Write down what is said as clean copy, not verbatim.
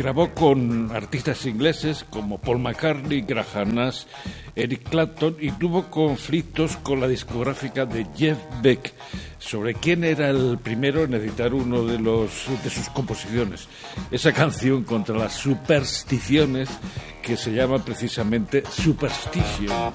Grabó con artistas ingleses como Paul McCartney, Graham Nash, Eric Clapton, y tuvo conflictos con la discográfica de Jeff Beck sobre quién era el primero en editar uno de sus composiciones. Esa canción contra las supersticiones que se llama precisamente Superstition.